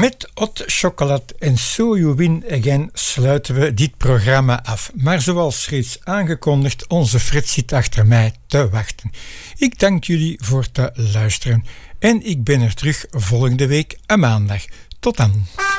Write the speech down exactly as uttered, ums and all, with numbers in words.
Met Hot Chocolate en So You Win Again sluiten we dit programma af. Maar zoals reeds aangekondigd, onze Fred zit achter mij te wachten. Ik dank jullie voor te luisteren. En ik ben er terug volgende week, een maandag. Tot dan.